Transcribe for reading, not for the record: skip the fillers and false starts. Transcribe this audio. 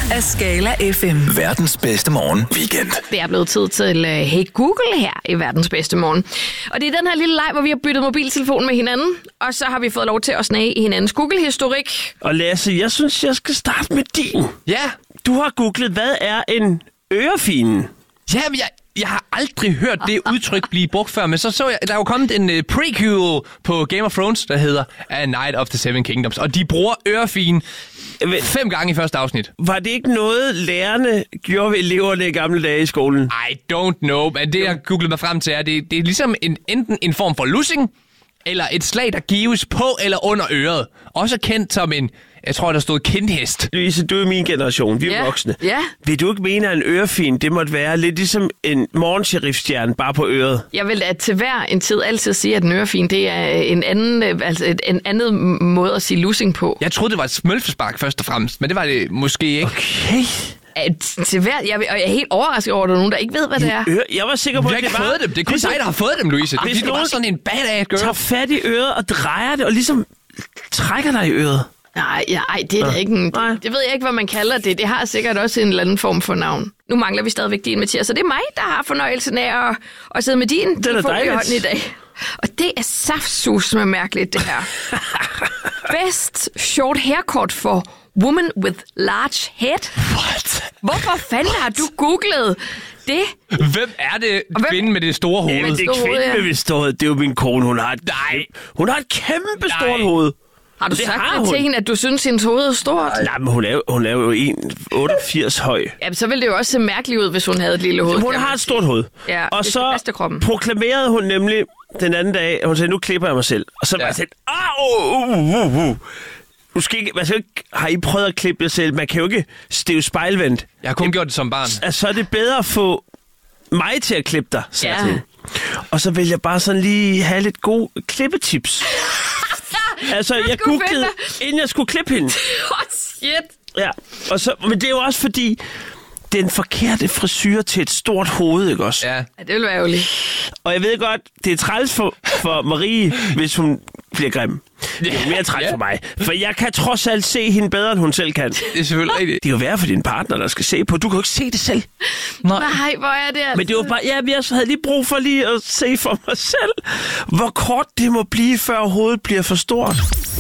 af Skala FM. Verdens bedste morgen weekend. Det er blevet tid til Hey Google her i Verdens bedste morgen. Og det er den her lille leg, hvor vi har byttet mobiltelefon med hinanden, og så har vi fået lov til at snage i hinandens Google-historik. Og Lasse, jeg synes, jeg skal starte med din. Ja. Du har googlet, hvad er en ørefine? Jamen, jeg har aldrig hørt det udtryk blive brugt før, men så jeg, der er jo kommet en prequel på Game of Thrones, der hedder A Night of the Seven Kingdoms, og de bruger ørefine 5 gange i første afsnit. Var det ikke noget, lærerne gjorde ved eleverne i gamle dage i skolen? I don't know, men det jeg googlede mig frem til er, det er ligesom enten en form for lussing, eller et slag, der gives på eller under øret. Også kendt som en, jeg tror, der stod kindhest. Louise, du er min generation. Vi er voksne. Ja. Vil du ikke mene, at en ørefin, det måtte være lidt ligesom en morgensheriffstjerne, bare på øret? Jeg vil at til hver en tid altid sige, at en ørefin, det er en anden måde at sige lussing på. Jeg troede, det var et smølfespark først og fremmest, men det var det måske ikke. Okay. Til hver, jeg er helt overrasket over, at der er nogen, der ikke ved, hvad det er. Jeg var sikker på, Vi at har ikke fået dem. Det er kun dig, der har fået dem, Louise. Hvis Det var sådan en badass girl. tager fat i øret og drejer det, og ligesom trækker dig i øret. Nej, det er da ikke en... Det ved jeg ikke, hvad man kalder det. Det har sikkert også en eller anden form for navn. Nu mangler vi stadigvæk din, Mathias, så det er mig, der har fornøjelsen af at sidde med din telefon i hånden i dag. Og det er saftsus med mærkeligt, det her. Best short haircut for woman with large head. What? Hvorfor fanden har du googlet det? Hvem er det kvinden med det store hoved? Jamen, det er kvinden med stort hoved. Det er jo min kone. Hun har et kæmpe stort hoved. Har du sagt det til hende, at du synes, hendes hoved er stort? Nej, men hun er jo 1,88 høj. Jamen, så ville det jo også se mærkeligt ud, hvis hun havde et lille hoved. Hun har et stort hoved. Ja, og det så proklamerede hun nemlig den anden dag, hun sagde, nu klipper jeg mig selv. Og så var jeg sådan, Du skal ikke, har I prøvet at klippe jer selv? Man kan jo ikke støve spejlvendt. Jeg har kun gjort det som barn. Altså, så er det bedre at få mig til at klippe dig, sagde jeg. Og så vil jeg bare sådan lige have lidt gode klippetips. Altså, jeg googlede, inden jeg skulle klippe hende. Shit. Ja, og så, men det er jo også fordi, den forkerte frisyr til et stort hoved, ikke også? Ja. Ja, det ville være ærgerligt. Og jeg ved godt, det er træls for Marie, hvis hun bliver grim. Det er mere træls for mig. For jeg kan trods alt se hende bedre, end hun selv kan. Det er selvfølgelig rigtigt. Det er jo værd for din partner, der skal se på. Du kan jo ikke se det selv. Nej, hvor er det altså. Men det var bare, jeg havde lige brug for lige at se for mig selv, hvor kort det må blive, før hovedet bliver for stort.